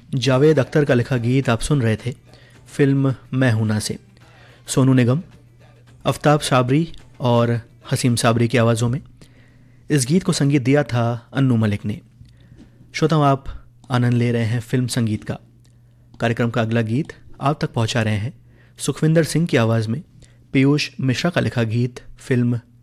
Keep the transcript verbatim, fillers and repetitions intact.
जावेद अख्तर का लिखा गीत आप सुन रहे थे फिल्म मैं हूं ना से। सोनू निगम, आफ्ताब साबरी और हसीम साबरी की आवाज़ों में इस गीत को संगीत दिया था अन्नू मलिक ने। श्रोताओं, आप आनंद ले रहे हैं फिल्म संगीत का। कार्यक्रम का अगला गीत आप तक पहुंचा रहे हैं सुखविंदर सिंह की आवाज़ में पीयूष मिश्रा का लिखा गीत फिल्म